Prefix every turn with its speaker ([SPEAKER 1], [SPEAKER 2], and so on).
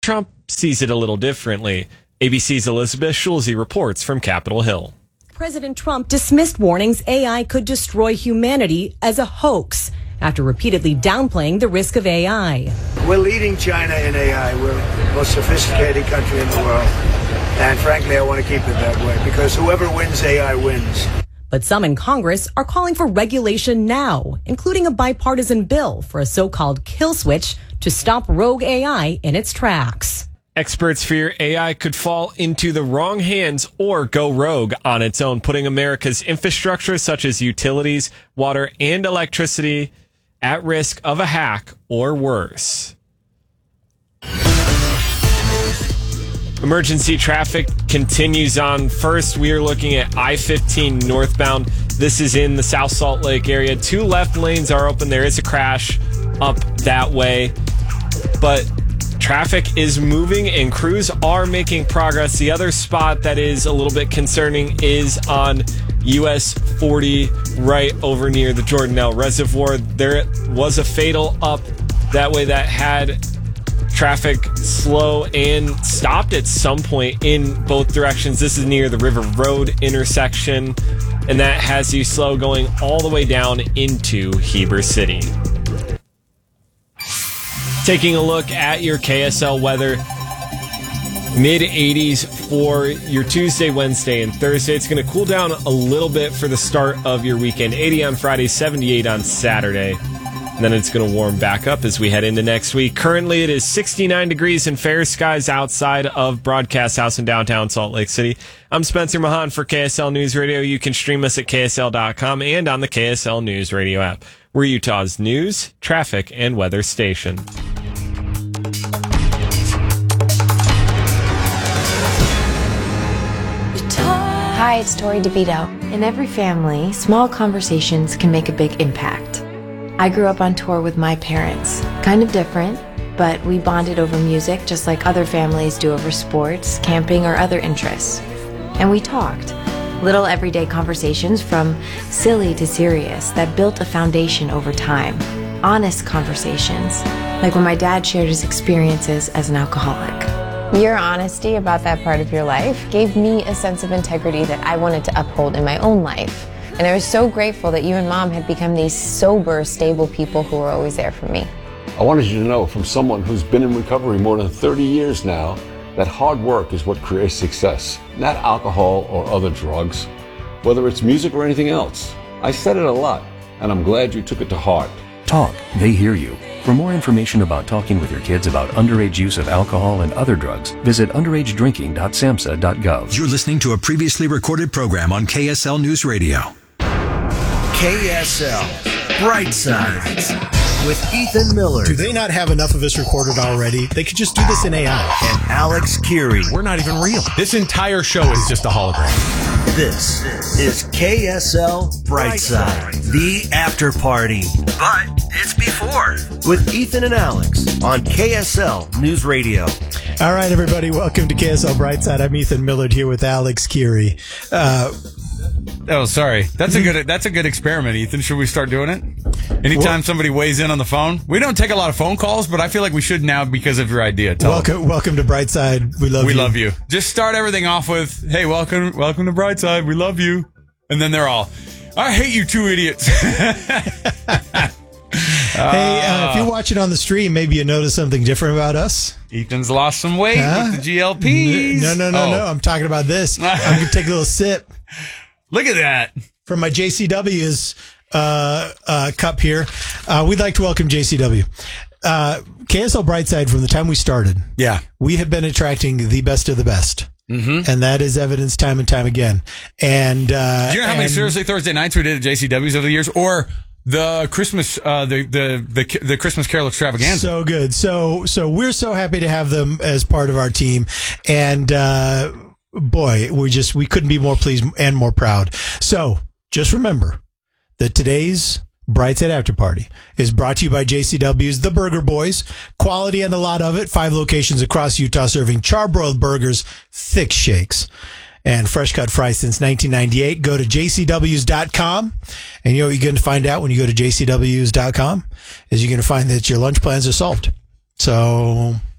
[SPEAKER 1] Trump sees it a little differently. ABC's Elizabeth Schulze reports from Capitol Hill.
[SPEAKER 2] President Trump dismissed warnings AI could destroy humanity as a hoax after repeatedly downplaying the risk of AI.
[SPEAKER 3] We're leading China in AI. We're the most sophisticated country in the world. And frankly, I want to keep it that way because whoever wins AI wins.
[SPEAKER 2] But some in Congress are calling for regulation now, including a bipartisan bill for a so-called kill switch to stop rogue AI in its tracks.
[SPEAKER 1] Experts fear AI could fall into the wrong hands or go rogue on its own, putting America's infrastructure such as utilities, water, and electricity at risk of a hack or worse. Emergency traffic continues on. First, we are looking at I-15 northbound. This is in the South Salt Lake area. 2 left lanes are open. There is a crash up that way, but traffic is moving and crews are making progress. The other spot that is a little bit concerning is on US 40 right over near the Jordanelle Reservoir. There was a fatal up that way that had traffic slow and stopped at some point in both directions. This is near the River Road intersection, and that has you slow going all the way down into Heber City. Taking a look at your KSL weather, mid-80s for your Tuesday, Wednesday, and Thursday. It's going to cool down a little bit for the start of your weekend. 80 on Friday, 78 on Saturday. And then it's going to warm back up as we head into next week. Currently, it is 69 degrees and fair skies outside of Broadcast House in downtown Salt Lake City. I'm Spencer Mahan for KSL News Radio. You can stream us at KSL.com and on the KSL News Radio app. We're Utah's news, traffic, and weather station.
[SPEAKER 4] Hi, it's Tori DeVito. In every family, small conversations can make a big impact. I grew up on tour with my parents. Kind of different, but we bonded over music just like other families do over sports, camping, or other interests. And we talked. Little everyday conversations from silly to serious that built a foundation over time. Honest conversations, like when my dad shared his experiences as an alcoholic.
[SPEAKER 5] Your honesty about that part of your life gave me a sense of integrity that I wanted to uphold in my own life. And I was so grateful that you and Mom had become these sober, stable people who were always there for me.
[SPEAKER 6] I wanted you to know from someone who's been in recovery more than 30 years now that hard work is what creates success, not alcohol or other drugs, whether it's music or anything else. I said it a lot, and I'm glad you took it to heart.
[SPEAKER 7] Talk, they hear you. For more information about talking with your kids about underage use of alcohol and other drugs, visit underagedrinking.samhsa.gov.
[SPEAKER 8] You're listening to a previously recorded program on KSL News Radio.
[SPEAKER 9] KSL Brightside with Ethan Miller.
[SPEAKER 10] Do they not have enough of us recorded already? They could just do this in AI.
[SPEAKER 9] And Alex Kirry.
[SPEAKER 10] We're not even real. This entire show is just a hologram.
[SPEAKER 9] This is KSL Brightside, the after party. But it's before. With Ethan and Alex on KSL News Radio.
[SPEAKER 10] All right, everybody. Welcome to KSL Brightside. I'm Ethan Millard here with Alex Kirry.
[SPEAKER 11] Oh, sorry. That's a good experiment, Ethan. Should we start doing it? Anytime somebody weighs in on the phone. We don't take a lot of phone calls, but I feel like we should now because of your idea.
[SPEAKER 10] Welcome to Brightside. We love you.
[SPEAKER 11] Just start everything off with, hey, welcome to Brightside. We love you. And then they're all, I hate you two idiots.
[SPEAKER 10] Hey, if you're watching on the stream, maybe you notice something different about us.
[SPEAKER 11] Ethan's lost some weight with the GLPs.
[SPEAKER 10] No. I'm talking about this. I'm going to take a little sip.
[SPEAKER 11] Look at that.
[SPEAKER 10] From my JCW's cup here. We'd like to welcome JCW. KSL Brightside, from the time we started, we have been attracting the best of the best. Mm-hmm. And that is evidence time and time again. And do
[SPEAKER 11] you know how many Seriously Thursday nights we did at JCW's over the years? Or the Christmas the Christmas Carol extravaganza.
[SPEAKER 10] So good. So we're so happy to have them as part of our team. And boy, we couldn't be more pleased and more proud. So just remember that today's Brightside After Party is brought to you by JCW's The Burger Boys. Quality and a lot of it. 5 locations across Utah serving charbroiled burgers, thick shakes, and fresh cut fries since 1998. Go to jcws.com. And you know what you're going to find out when you go to jcws.com is you're going to find that your lunch plans are solved. So